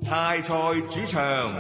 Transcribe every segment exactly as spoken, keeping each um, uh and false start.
泰菜主場。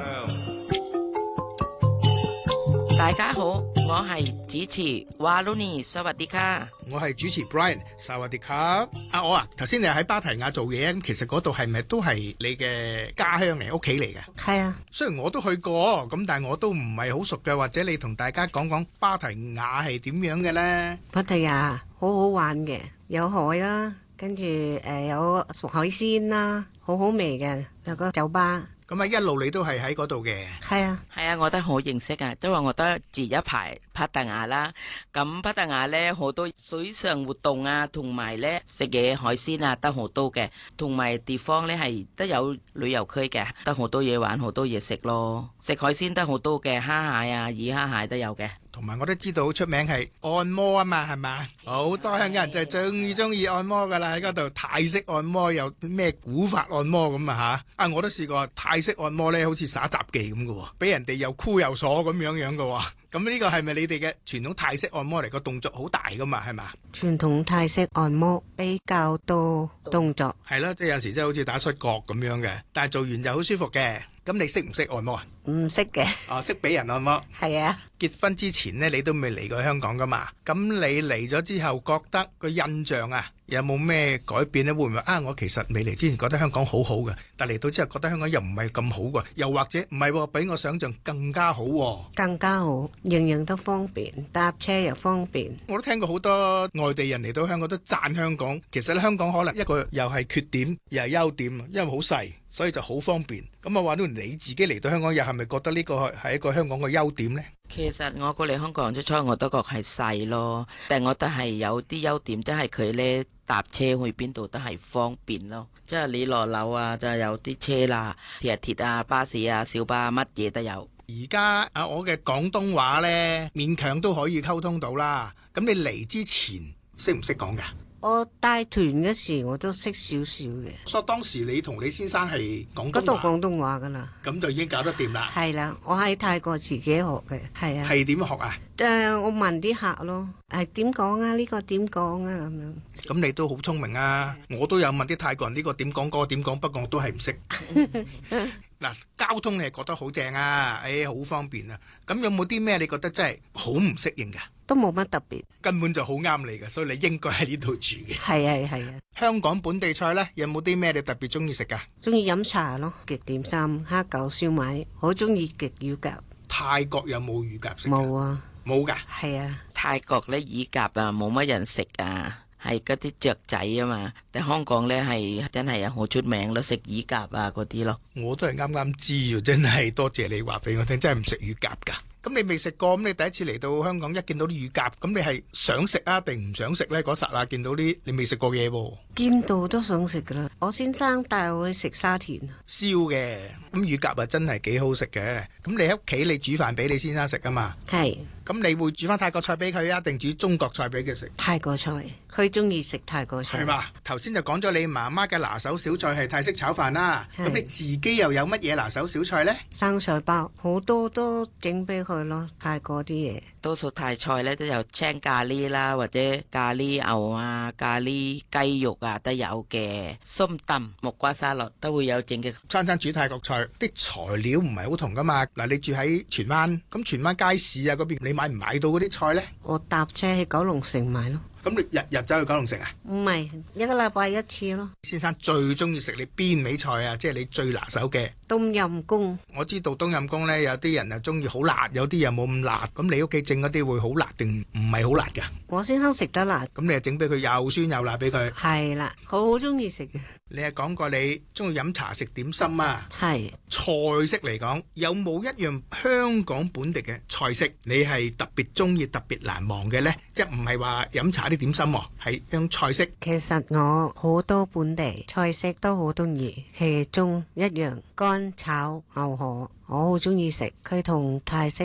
大家好，我係主持 Waluni， สวัสดีค่ะ。 我係主持 Brian， สวัสดีครับ。啊，我啊，頭先你喺芭提雅做嘢，咁其實嗰度係咪都係你嘅家鄉嚟，屋企嚟嘅？ 係啊， 雖然我都去過，咁但係我都唔係好熟嘅，或者你同大家講講芭提雅係點樣嘅呢？ 芭提雅好好玩嘅，有海啦，跟住誒有熟海鮮啦，好好味嘅，有個酒吧。 咁啊，一路你都係喺嗰度嘅。 係啊， 係啊，我都好認識啊，因為我都住一排芭提雅啦。咁芭提雅咧好多水上活動啊，同埋咧食嘢海鮮啊，都好多嘅。同埋地方咧係都有旅遊區嘅，得好多嘢玩，好多嘢食咯。食海鮮都好多嘅，蝦蟹啊、魚蝦蟹都有嘅。 同埋我都知道好出名係按摩啊嘛，係嘛？好多香港人就係最中意按摩噶啦，喺嗰度泰式按摩又咩古法按摩咁啊吓！啊，我都試過泰式按摩咧，好似耍雜技咁嘅，俾人哋又箍又鎖咁樣樣嘅。咁呢個係咪你哋嘅傳統泰式按摩嚟？個動作好大噶嘛，係嘛？ 傳統泰式按摩比較多動作， 係啦，即係有時真係好似打摔角咁樣嘅，但係做完就好舒服嘅。咁你識唔識按摩啊？ 唔識嘅。 哦，識俾人按摩。 係啊。 結婚之前呢，你都未嚟過香港噶嘛？咁你嚟咗之後，覺得個印象啊，有冇咩改變呢？會唔會啊？我其實未嚟之前覺得香港好好嘅，但嚟到之後覺得香港又唔係咁好嘅，又或者唔係喎，比我想象更加好喎。 更加好，樣樣都方便，搭車又方便。 我都聽過好多外地人嚟到香港都讚香港，其實咧香港可能一個又係缺點又係優點，因為好細，所以就好方便。咁啊話到你自己嚟到香港，又係咪覺得呢個係一個香港嘅優點呢？ 其實我過嚟香港初初我都覺係細咯，但係我都係有啲優點，即係佢呢搭車去邊度都係方便咯。即係你落樓啊，就有啲車啦，地鐵啊、巴士啊、小巴乜嘢都有。 而家啊，我嘅廣東話呢，勉強都可以溝通到啦。咁你嚟之前識唔識講㗎？ 我帶團嗰時我都識少少嘅。 所以當時你同你先生係廣東話， 嗰度廣東話噶啦， 咁就已經搞得掂啦。 係啦，我喺泰國自己學嘅，係啊。 係點學啊？ 誒、呃，我問啲客咯，係點講啊？呢、這個點講啊？咁樣。咁你都好聰明啊！我都有問啲泰國人呢個點講，嗰個點講，不過我都係唔識。嗱，交通你係覺得好正啊，誒、哎，好方便啊。咁有冇啲咩你覺得真係好唔適應㗎？ 都冇乜特別， 根本就好啱你嘅，所以你應該喺呢度住嘅。 係啊係啊。 香港本地菜呢，有冇啲咩你特別中意食㗎？ 中意飲茶咯，極點心、蝦餃、燒賣，好中意極乳鴿。 泰國有冇乳鴿食？ 冇啊， 冇㗎。 係啊，泰國呢乳鴿啊冇乜人食啊，係嗰啲雀仔啊嘛。但香港呢係真係啊好出名咯，食乳鴿啊嗰啲咯。 我都係啱啱知喎，真係多謝你話俾我聽，真係唔食乳鴿㗎。咁你未食過，咁你第一次嚟到香港一見到啲乳鴿，咁你係想食啊定唔想食呢？嗰剎那見到啲你未食過嘢喎， 見到都想食噶啦。我先生帶我去食沙田燒嘅，咁乳鴿啊真係幾好食嘅。咁你喺屋企你煮飯俾你先生食啊嘛？ 係。 咁你會煮翻泰國菜俾佢啊，定煮中國菜俾佢食？ 泰國菜，佢中意食泰國菜。 係嘛？頭先就講咗你媽媽嘅拿手小菜係泰式炒飯啦。咁你自己又有乜嘢拿手小菜呢？ 生菜包好多都整俾佢咯，泰國啲嘢。 多數泰菜咧都有青咖喱啦，或者咖喱牛啊、咖喱雞肉啊都有嘅。ส้燉、木瓜沙律都會有整嘅。 餐餐煮泰國菜，啲材料唔係好同噶嘛。嗱，你住喺荃灣，咁荃灣街市啊嗰邊，你買唔買到嗰啲菜呢？ 我搭車去九龍城買咯。 咁你日日走去九龍城啊？ 唔係，一個禮拜一次咯。 先生最中意食你邊味菜啊？即係你最拿手嘅。 冬陰功。我知道冬陰功呢，有啲人啊中意好辣，有啲又冇咁辣。咁你屋企整嗰啲會好辣定唔係好辣㗎？ 我先生食得辣。 咁你又整俾佢又酸又辣俾佢？ 係啦，佢好中意食嘅。 你係講過你中意飲茶食點心啊？ 係。 菜式嚟講，有冇一樣香港本地嘅菜式你係特別中意、特別難忘嘅呢？即係唔係話飲茶啲點心喎，係一種菜式。 其實我好多本地菜式都好中意，其中一樣乾炒牛河，我好中意食，佢同泰式